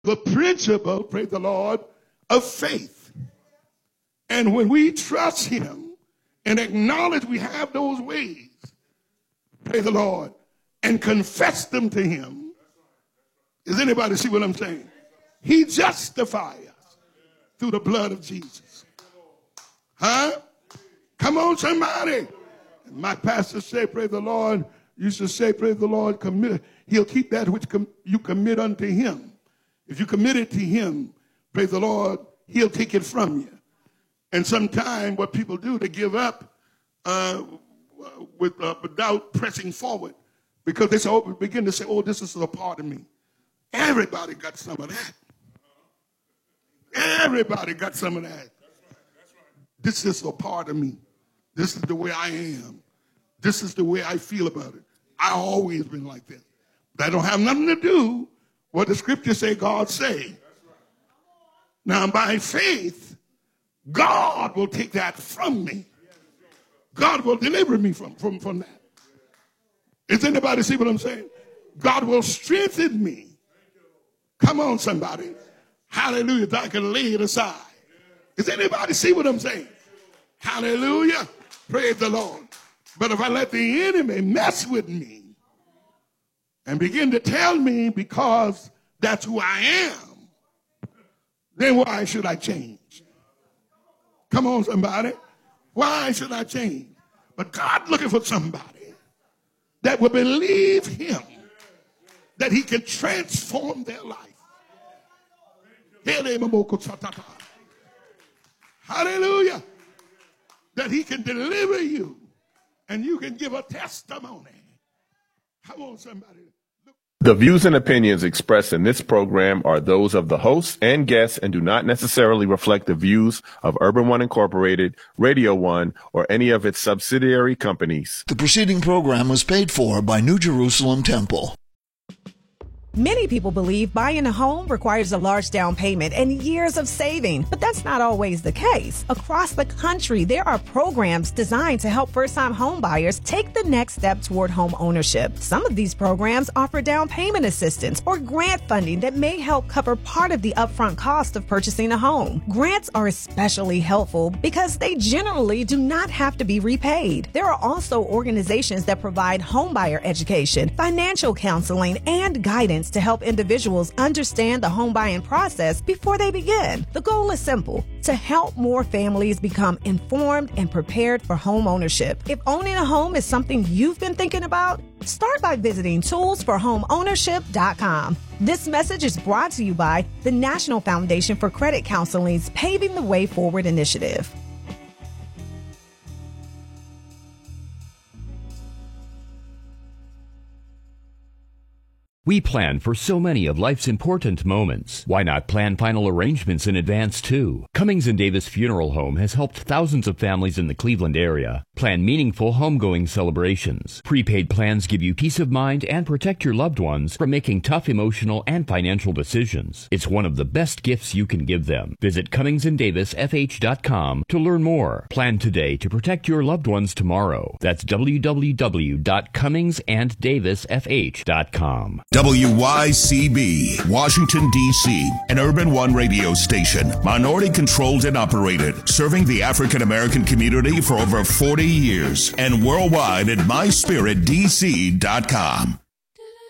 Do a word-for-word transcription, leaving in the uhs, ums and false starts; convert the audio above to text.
the principle, praise the Lord, of faith. And when we trust him and acknowledge we have those ways, praise the Lord, and confess them to him, does anybody see what I'm saying? He justifies us through the blood of Jesus. Huh? Come on, somebody. My pastor said, praise the Lord, used to say, praise the Lord, commit. He'll keep that which com- you commit unto him. If you commit it to him, praise the Lord, he'll take it from you. And sometimes what people do, they give up uh, with, uh, without pressing forward, because they say, oh, begin to say, oh, this is a part of me. Everybody got some of that. Everybody got some of that. This is a part of me. This is the way I am. This is the way I feel about it. I've always been like this. That don't have nothing to do what the scriptures say God say. Now, by faith, God will take that from me. God will deliver me from, from, from that. Does anybody see what I'm saying? God will strengthen me. Come on, somebody. Hallelujah. That I can lay it aside. Does anybody see what I'm saying? Hallelujah. Praise the Lord. But if I let the enemy mess with me and begin to tell me because that's who I am, then why should I change? Come on, somebody. Why should I change? But God looking for somebody that will believe him, that he can transform their life. Hallelujah. That he can deliver you and you can give a testimony. Come on, somebody. The views and opinions expressed in this program are those of the hosts and guests and do not necessarily reflect the views of Urban One Incorporated, Radio One, or any of its subsidiary companies. The preceding program was paid for by New Jerusalem Temple. Many people believe buying a home requires a large down payment and years of saving, but that's not always the case. Across the country, there are programs designed to help first-time home buyers take the next step toward home ownership. Some of these programs offer down payment assistance or grant funding that may help cover part of the upfront cost of purchasing a home. Grants are especially helpful because they generally do not have to be repaid. There are also organizations that provide homebuyer education, financial counseling, and guidance to help individuals understand the home buying process before they begin. The goal is simple: to help more families become informed and prepared for home ownership. If owning a home is something you've been thinking about, start by visiting tools for home ownership dot com. This message is brought to you by the National Foundation for Credit Counseling's Paving the Way Forward initiative. We plan for so many of life's important moments. Why not plan final arrangements in advance, too? Cummings and Davis Funeral Home has helped thousands of families in the Cleveland area plan meaningful homegoing celebrations. Prepaid plans give you peace of mind and protect your loved ones from making tough emotional and financial decisions. It's one of the best gifts you can give them. Visit Cummings and Davis F H dot com to learn more. Plan today to protect your loved ones tomorrow. That's w w w dot cummings and davis f h dot com. W Y C B, Washington, D C, an Urban One radio station, minority-controlled and operated, serving the African-American community for over forty years, and worldwide at my spirit d c dot com.